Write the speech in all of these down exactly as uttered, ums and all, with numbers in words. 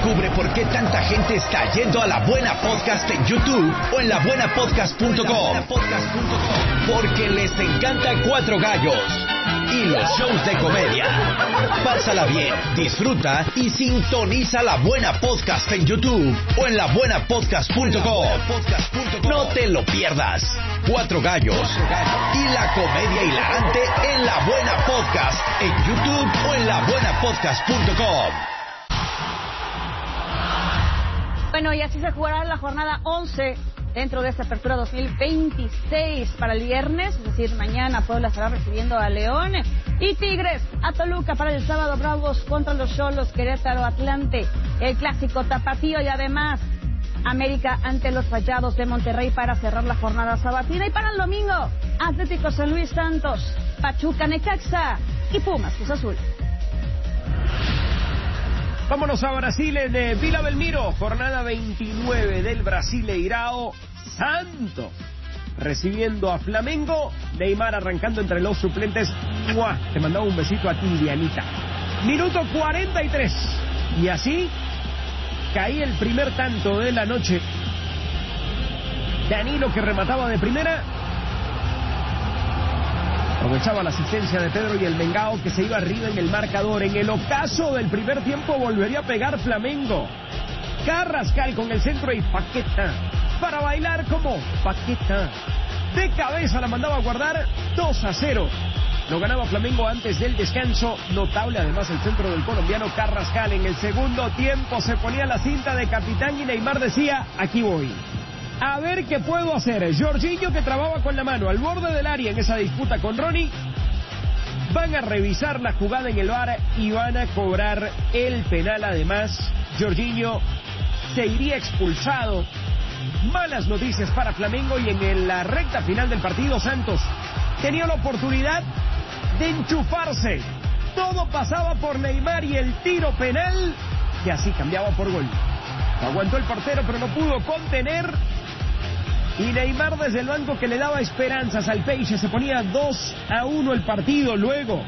Descubre por qué tanta gente está yendo a La Buena Podcast en YouTube o en la buena podcast punto com. Porque les encanta Cuatro Gallos y los shows de comedia. Pásala bien, disfruta y sintoniza La Buena Podcast en YouTube o en la buena podcast punto com. No te lo pierdas. Cuatro Gallos y la comedia hilarante en La Buena Podcast en YouTube o en la buena podcast punto com. Bueno, y así se jugará la jornada once dentro de esta apertura dos mil veintiséis para el viernes, es decir, mañana Puebla estará recibiendo a León y Tigres a Toluca para el sábado, Bravos contra los Xolos, Querétaro, Atlante, el clásico tapatío y además América ante los Rayados de Monterrey para cerrar la jornada sabatina. Y para el domingo, Atlético San Luis Santos, Pachuca Necaxa y Pumas Cruz Azul. Vámonos a Brasil en eh, Vila Belmiro, jornada veintinueve del Brasileirao. Santos recibiendo a Flamengo, Neymar arrancando entre los suplentes. ¡Mua! Te mandaba un besito a ti, Dianita. Minuto cuarenta y tres. Y así caía el primer tanto de la noche. Danilo, que remataba de primera, aprovechaba la asistencia de Pedro y el Mengao, que se iba arriba en el marcador. En el ocaso del primer tiempo volvería a pegar Flamengo. Carrascal con el centro y Paqueta para bailar como Paqueta. De cabeza la mandaba a guardar. Dos a cero. Lo ganaba Flamengo antes del descanso. Notable además el centro del colombiano Carrascal. En el segundo tiempo se ponía la cinta de capitán y Neymar decía: aquí voy. A ver qué puedo hacer. Jorginho, que trababa con la mano al borde del área en esa disputa con Ronnie. Van a revisar la jugada en el V A R y van a cobrar el penal. Además, Jorginho se iría expulsado. Malas noticias para Flamengo. Y en la recta final del partido, Santos tenía la oportunidad de enchufarse. Todo pasaba por Neymar y el tiro penal, que así cambiaba por gol. Aguantó el portero, pero no pudo contener. Y Neymar desde el banco, que le daba esperanzas al Peixe, se ponía dos a uno el partido. Luego,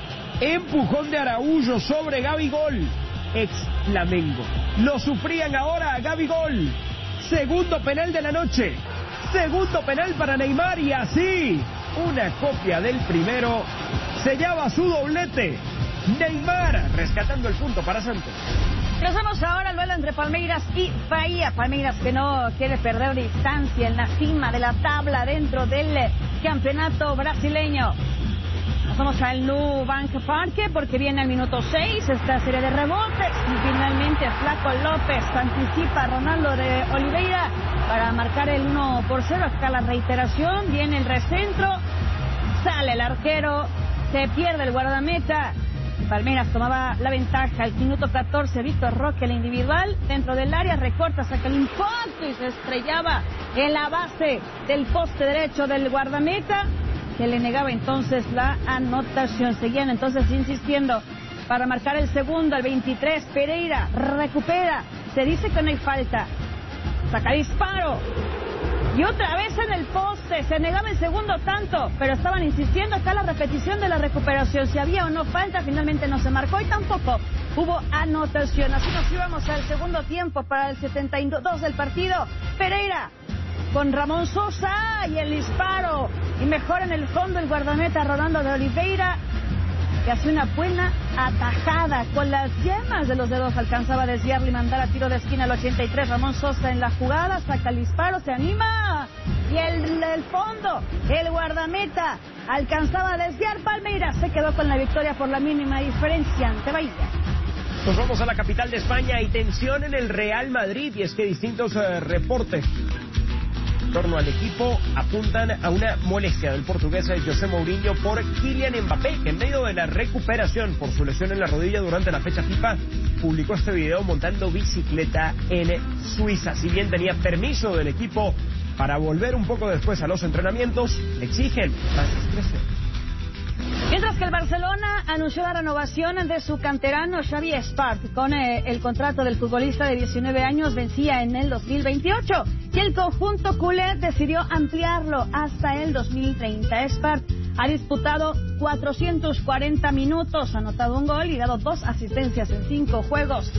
empujón de Araújo sobre Gabigol, ex Flamengo. Lo sufrían ahora a Gabigol. Segundo penal de la noche. Segundo penal para Neymar y así, una copia del primero, sellaba su doblete. Neymar rescatando el punto para Santos. Pasamos ahora al duelo entre Palmeiras y Bahía. Palmeiras, que no quiere perder distancia en la cima de la tabla dentro del campeonato brasileño. Pasamos al Nubank Parque porque viene el minuto seis esta serie de rebotes y finalmente Flaco López anticipa a Ronaldo de Oliveira para marcar el uno por cero. Acá la reiteración, viene el recentro, sale el arquero, se pierde el guardameta. Palmeiras tomaba la ventaja al minuto catorce, Víctor Roque, el individual, dentro del área, recorta, saca el impacto y se estrellaba en la base del poste derecho del guardameta, que le negaba entonces la anotación. Seguían entonces insistiendo para marcar el segundo, al veintitrés, Pereira recupera, se dice que no hay falta, saca disparo. Y otra vez en el poste, se negaba el segundo tanto, pero estaban insistiendo. Acá la repetición de la recuperación, si había o no falta, finalmente no se marcó y tampoco hubo anotación. Así nos íbamos al segundo tiempo para el setenta y dos del partido. Pereira con Ramón Sosa y el disparo. Y mejor en el fondo el guardameta Ronaldo de Oliveira, que hace una buena atajada. Con las yemas de los dedos alcanzaba a desviarle y mandar a tiro de esquina al ochenta y tres. Ramón Sosa en la jugada, saca el disparo, se anima. Y el, el fondo, el guardameta alcanzaba a desviar. Palmeiras se quedó con la victoria por la mínima diferencia ante Bahía. Nos vamos a la capital de España y tensión en el Real Madrid. Y es que distintos uh, reportes en torno al equipo apuntan a una molestia del portugués José Mourinho por Kylian Mbappé, que en medio de la recuperación por su lesión en la rodilla durante la fecha FIFA publicó este video montando bicicleta en Suiza. Si bien tenía permiso del equipo para volver un poco después a los entrenamientos, le exigen más discreción. Mientras que el Barcelona anunció la renovación de su canterano Xavi Espart, con eh, el contrato del futbolista de diecinueve años vencía en el dos mil veintiocho y el conjunto culé decidió ampliarlo hasta el dos mil treinta. Espart ha disputado cuatrocientos cuarenta minutos, ha anotado un gol y dado dos asistencias en cinco juegos.